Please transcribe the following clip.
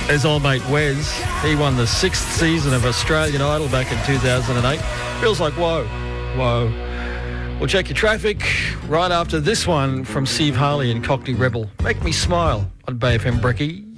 There's old mate Wes. He won the 6th season of Australian Idol back in 2008. Feels like whoa. We'll check your traffic right after this one from Steve Harley and Cockney Rebel. Make me smile on Bay FM Brekkie.